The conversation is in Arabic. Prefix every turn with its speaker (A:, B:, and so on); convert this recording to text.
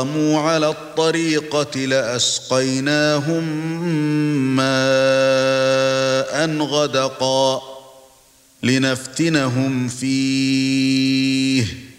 A: قاموا على الطريقة لأسقيناهم ماء غدقا لنفتنهم فيه